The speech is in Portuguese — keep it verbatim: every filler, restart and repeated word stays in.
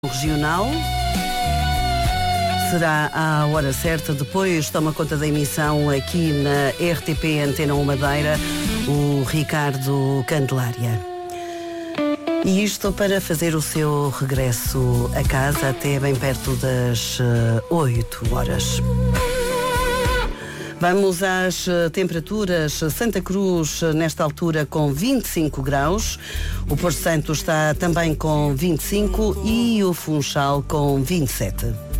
Regional. Será à hora certa. Depois toma conta da emissão aqui na R T P Antena um Madeira, o Ricardo Candelária. E isto para fazer o seu regresso a casa até bem perto das oito horas. Vamos às temperaturas. Santa Cruz, nesta altura, com vinte e cinco graus. O Porto Santo está também com vinte e cinco e o Funchal com vinte e sete.